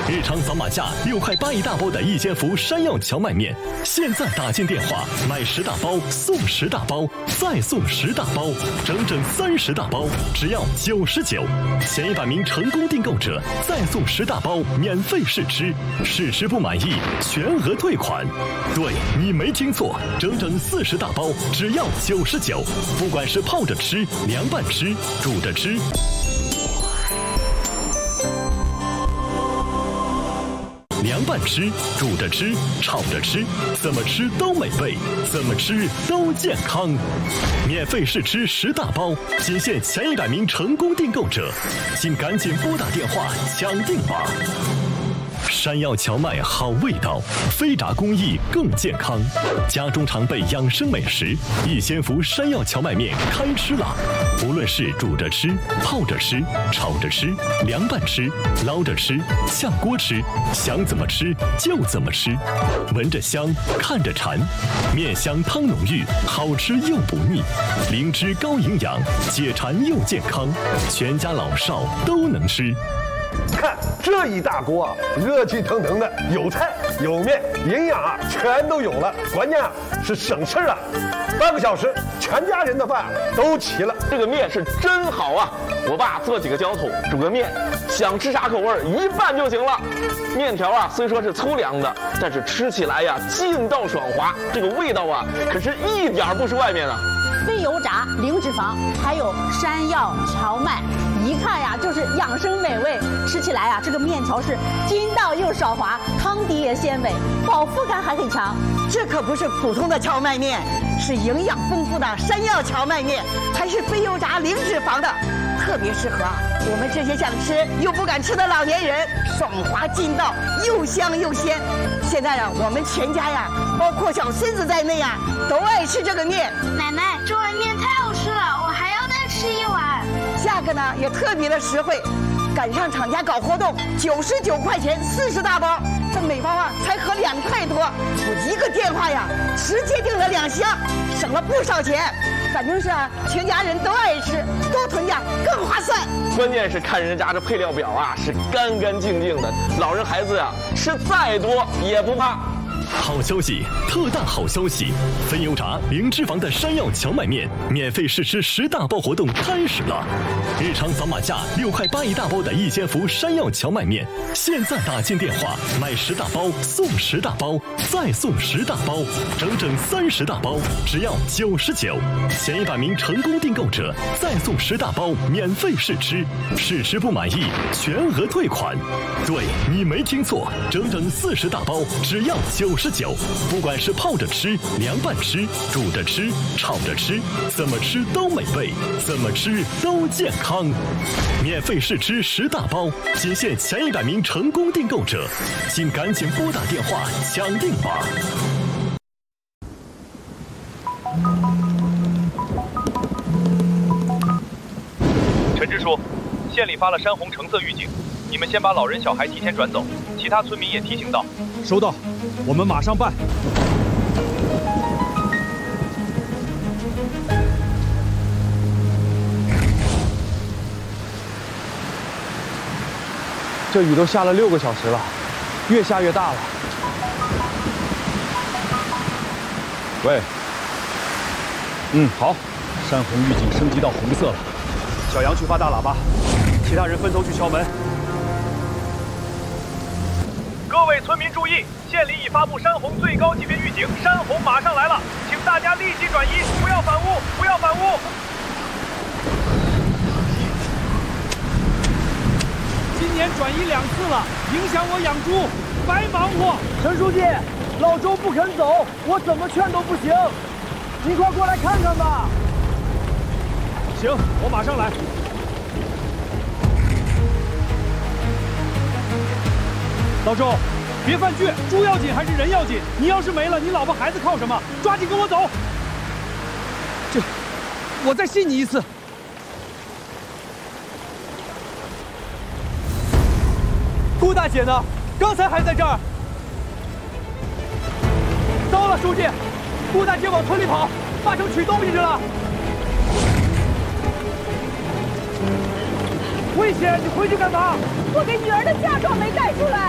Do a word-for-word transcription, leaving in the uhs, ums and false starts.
日常扫码价六块八一大包的一千伏山药荞麦面，现在打进电话买十大包送十大包，再送十大包，整整三十大包，只要九十九。前一百名成功订购者再送十大包免费试吃，试吃不满意全额退款。对，你没听错，整整四十大包，只要九十九。不管是泡着吃、凉拌吃、煮着吃。凉拌吃、煮着吃、炒着吃，怎么吃都美味，怎么吃都健康。免费试吃十大包，仅限前一百名成功订购者，请赶紧拨打电话抢订吧。山药荞麦好味道，非炸工艺更健康。家中常备养生美食，一千伏山药荞麦面开吃啦！无论是煮着吃、泡着吃、炒着吃、凉拌吃、捞着吃、下锅吃，想怎么吃就怎么吃。闻着香，看着馋，面香汤浓郁，好吃又不腻，灵芝高营养，解馋又健康，全家老少都能吃。 看这一大锅啊，热气腾腾的，有菜有面，营养啊全都有了，关键啊是省事啊，半个小时全家人的饭都齐了。 这个面是真好啊！我爸做几个浇头，煮个面，想吃啥口味一拌就行了。面条啊虽说是粗粮的，但是吃起来呀劲道爽滑，这个味道啊可是一点不输外面的。 非油炸、零脂肪，还有山药、荞麦，一看呀就是养生美味。吃起来呀，这个面条是筋道又少滑，汤底也鲜美，饱腹感还很强。 这可不是普通的荞麦面，是营养丰富的山药荞麦面，还是非油炸、零脂肪的，特别适合啊我们这些想吃又不敢吃的老年人，爽滑劲道，又香又鲜。现在呀，我们全家呀，包括小孙子在内呀，都爱吃这个面。 奶奶，这碗面太好吃了，我还要再吃一碗。 价格呢也特别的实惠，赶上厂家搞活动，九十九块钱四十大包，这每包啊才合两块多。我一个电话呀，直接订了两箱，省了不少钱。反正是啊，全家人都爱吃，多囤点更划算。 关键是看人家这配料表啊，是干干净净的，老人孩子呀、啊、吃再多也不怕。 好消息，特大好消息！非油炸、零脂肪的山药荞麦面免费试吃十大包活动开始了！日常扫码价六块八一大包的一千伏山药荞麦面，现在打进电话买十大包送十大包，再送十大包，整整三十大包，只要九十九。前一百名成功订购者再送十大包免费试吃，试吃不满意全额退款。对，你没听错，整整四十大包，只要九十九。不管是泡着吃、凉拌吃、煮着吃、炒着吃，怎么吃都美味，怎么吃都健康。免费试吃十大包，仅限前一百名成功订购者，请赶紧拨打电话抢订吧。 陈支书，县里发了山洪橙色预警，你们先把老人小孩提前转走，其他村民也提醒到。 收到，我们马上办。这雨都下了六个小时了，越下越大了。喂，嗯，好，山洪预警升级到红色了。小杨去发大喇叭，其他人分头去敲门。 各位村民注意，县里已发布山洪最高级别预警，山洪马上来了，请大家立即转移，不要反屋，不要反屋。 今年转移两次了，影响我养猪，白忙活。陈书记，老周不肯走，我怎么劝都不行，你快过来看看吧。行，我马上来。老周，别犯倔，猪要紧还是人要紧？你要是没了，你老婆孩子靠什么？抓紧跟我走。这，我再信你一次。顾大姐呢？刚才还在这儿。糟了，书记，顾大姐往村里跑，八成取东西去了。危险！你回去干嘛？ 我给女儿的嫁妆没带出来。